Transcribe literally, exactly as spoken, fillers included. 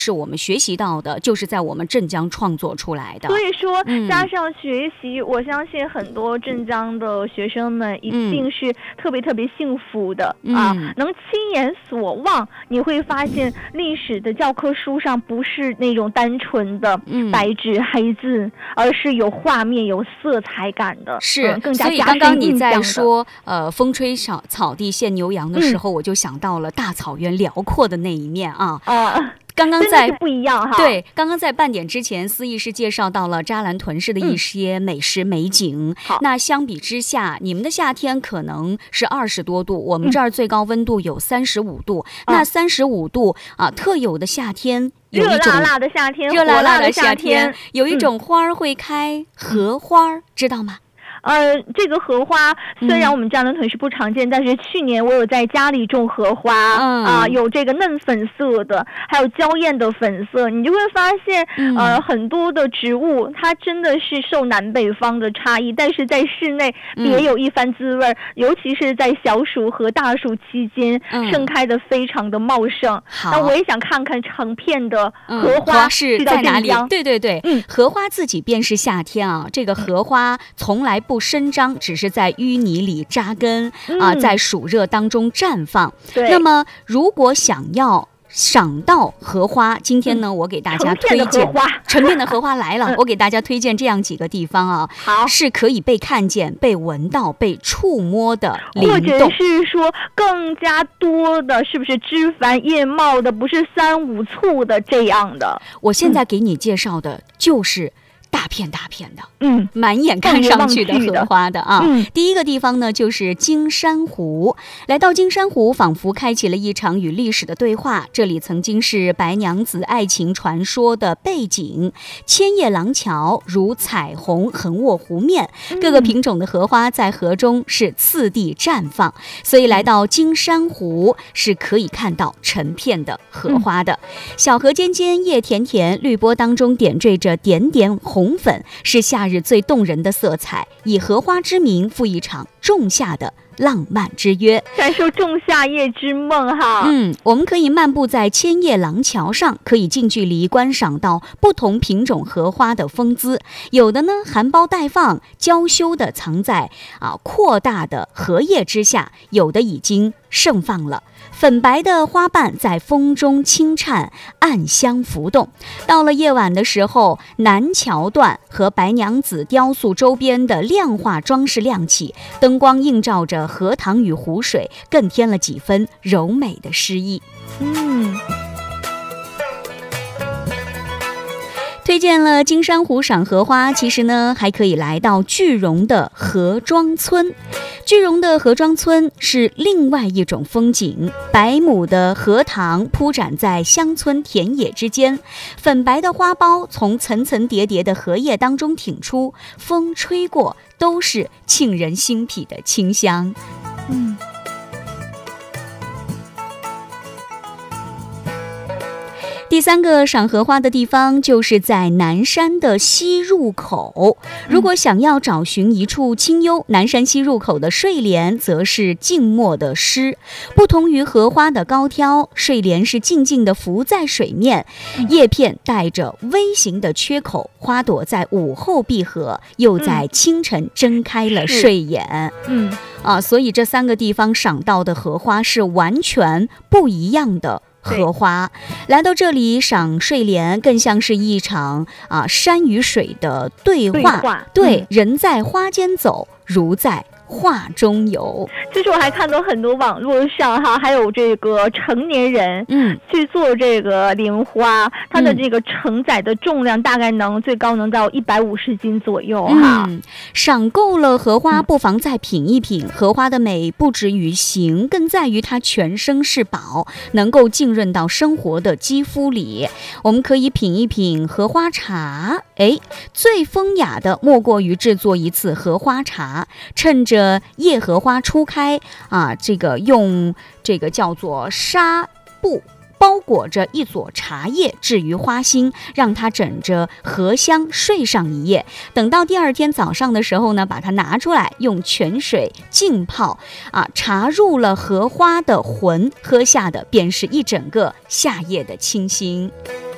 是我们学习到的，就是在我们镇江创作出来的。 所以说， 嗯加上学习，我相信很多镇江的学生们一定是特别特别幸福的、 嗯、 啊！能亲眼所望，你会发现历史的教科书上不是那种单纯的白纸黑字，嗯、而是有画面、有色彩感的， 是、 嗯、更加所以刚刚你在说呃风吹草草地见牛羊的时候、嗯，我就想到了大草原辽阔的那一面啊。 啊刚刚在不一样哈， 对，刚刚在半点之前，思义是介绍到了扎兰屯市的一些美食美景。 嗯、 那相比之下，你们的夏天可能是二十多度，我们这儿最高温度有三十五度。嗯、那三十五度啊，特有的夏天，有一种热辣辣的夏天， 热辣辣的夏天， 有一种花儿会开，嗯、荷花，知道吗？ 呃，这个荷花虽然我们扎兰屯是不常见、嗯，但是去年我有在家里种荷花，嗯啊、呃，有这个嫩粉色的，还有娇艳的粉色，你就会发现，嗯、呃，很多的植物它真的是受南北方的差异，但是在室内别有一番滋味、嗯，尤其是在小暑和大暑期间、嗯、盛开的非常的茂盛。那我也想看看成片的荷花、 嗯、是在哪里？对对对，嗯，荷花自己便是夏天啊，这个荷花从来不伸张，只是在淤泥里扎根啊、呃，在暑热当中绽放。 对， 那么如果想要赏到荷花，今天呢，嗯、我给大家推荐成片的荷花来了、嗯。我给大家推荐这样几个地方啊， 好， 是可以被看见、被闻到、被触摸的灵动， 或者是说更加多的，是不是枝繁叶茂的，不是三五簇的这样的？ 我现在给你介绍的就是大片大片的， 嗯， 满眼看上去的荷花的啊。 嗯， 第一个地方呢，就是金山湖。来到金山湖，仿佛开启了一场与历史的对话。这里曾经是白娘子爱情传说的背景，千叶廊桥如彩虹横卧湖面，各个品种的荷花在河中是次第绽放，所以来到金山湖是可以看到成片的荷花的。小河尖尖，叶甜甜，绿波当中点缀着点点红。红粉是夏日最动人的色彩，以荷花之名赴一场仲夏的浪漫之约， 感受仲夏夜之梦哈。 嗯，我们可以漫步在千叶廊桥上，可以近距离观赏到不同品种荷花的风姿，有的呢含苞待放，娇羞的藏在啊扩大的荷叶之下，有的已经盛放了。粉白的花瓣在风中轻颤，暗香浮动。到了夜晚的时候，南桥段和白娘子雕塑周边的亮化装饰亮起，灯光映照着荷塘与湖水，更添了几分柔美的诗意。 嗯。 推荐了金山湖赏荷花，其实呢还可以来到句容的荷庄村。句容的荷庄村是另外一种风景，百亩的荷塘铺展在乡村田野之间，粉白的花苞从层层叠叠的荷叶当中挺出，风吹过都是沁人心脾的清香。 嗯。 第三个赏荷花的地方就是在南山的西入口。如果想要找寻一处清幽，南山西入口的睡莲则是静默的诗。不同于荷花的高挑，睡莲是静静地浮在水面，叶片带着微型的缺口，花朵在午后闭合，又在清晨睁开了睡眼。 嗯啊，所以这三个地方赏到的荷花是完全不一样的荷花。来到这里赏睡莲，更像是一场啊山与水的对话。 对话对、 嗯， 人在花间走，如在画中游。 其实我还看到很多网络上哈，还有这个成年人嗯去做这个莲花，嗯、它的这个承载的重量大概能最高能到一百五十斤左右哈。 嗯，赏够了荷花，不妨再品一品。嗯、荷花的美不止于形，更在于它全身是宝，能够浸润到生活的肌肤里。我们可以品一品荷花茶，哎，最风雅的莫过于制作一次荷花茶，趁着叶荷花初开啊，这个用这个叫做纱布包裹着一撮茶叶置于花心，让它枕着荷香睡上一夜。等到第二天早上的时候呢，把它拿出来用泉水浸泡啊，茶入了荷花的魂，喝下的便是一整个夏夜的清新。